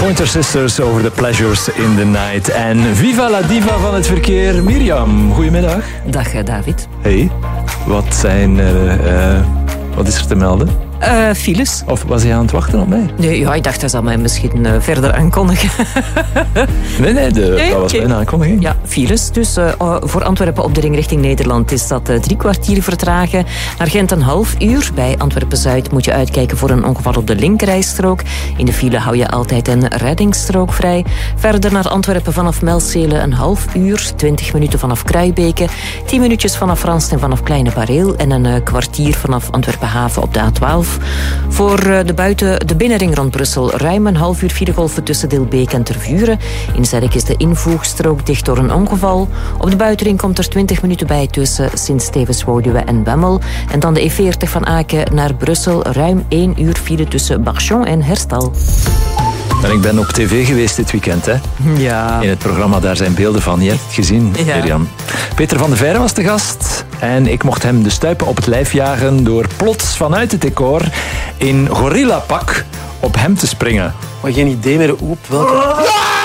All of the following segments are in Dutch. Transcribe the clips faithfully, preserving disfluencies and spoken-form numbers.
Pointer Sisters over the pleasures in the night. En viva la diva van het verkeer, Mirjam. Goedemiddag. Dag David. Hey, wat zijn er, uh, wat is er te melden? Uh, files. Of was hij aan het wachten op mij? Nee, ja, ik dacht hij zal mij misschien uh, verder aankondigen. nee, nee, de, nee, dat was okay. mijn aankondiging. Ja, files. Dus uh, voor Antwerpen op de ring richting Nederland is dat uh, drie kwartier vertragen. Naar Gent een half uur. Bij Antwerpen-Zuid moet je uitkijken voor een ongeval op de linkerrijstrook. In de file hou je altijd een reddingsstrook vrij. Verder naar Antwerpen vanaf Melcelen een half uur. twintig minuten vanaf Kruibeke. tien minuutjes vanaf Franst en vanaf Kleine Bareel. En een uh, kwartier vanaf Antwerpen-Haven op de A twaalf. Voor de, buiten, de binnenring rond Brussel ruim een half uur filegolven tussen Dilbeek en Tervuren. In Zerk is de invoegstrook dicht door een ongeval. Op de buitenring komt er twintig minuten bij tussen Sint-Stevens-Woluwe en Bemmel. En dan de E veertig van Aken naar Brussel. Ruim één uur file tussen Barchon en Herstal. En ik ben op tv geweest dit weekend, hè? Ja. In het programma, daar zijn beelden van. Je hebt het gezien, ja. Mirjam. Peter van de Veire was de gast. En ik mocht hem de stuipen op het lijf jagen door plots vanuit het decor in gorillapak op hem te springen. Maar geen idee meer op welke...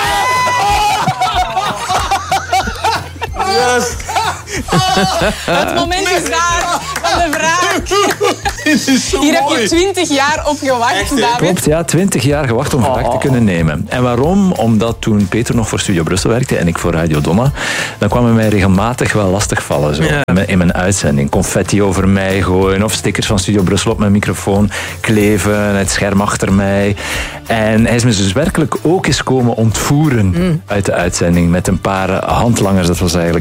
Yes. Het moment is daar van de vraag. Dit is zo Hier mooi. heb je twintig jaar op gewacht, Echt, David. Klopt, ja, twintig jaar gewacht om wraak te kunnen nemen. En waarom? Omdat toen Peter nog voor Studio Brussel werkte en ik voor Radio Donna, dan kwam hij mij regelmatig wel lastig vallen. Zo. Ja. In mijn uitzending. Confetti over mij gooien of stickers van Studio Brussel op mijn microfoon kleven, het scherm achter mij. En hij is me dus werkelijk ook eens komen ontvoeren mm. uit de uitzending met een paar handlangers. Dat was eigenlijk